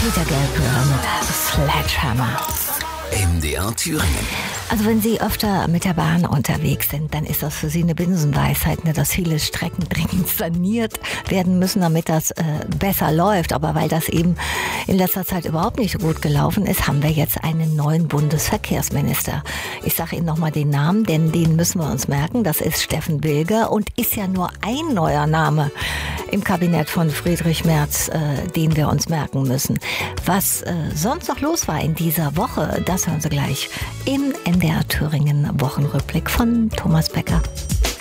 Peter Gelbhörer mit Sledgehammer. MDR Thüringen. Also wenn Sie öfter mit der Bahn unterwegs sind, dann ist das für Sie eine Binsenweisheit, dass viele Strecken dringend saniert werden müssen, damit das besser läuft. Aber weil das eben in letzter Zeit überhaupt nicht so gut gelaufen ist, haben wir jetzt einen neuen Bundesverkehrsminister. Ich sage Ihnen nochmal den Namen, denn den müssen wir uns merken. Das ist Steffen Bilger und ist ja nur ein neuer Name im Kabinett von Friedrich Merz, den wir uns merken müssen. Was sonst noch los war in dieser Woche, das hören Sie gleich im MDR Thüringen Wochenrückblick von Thomas Becker.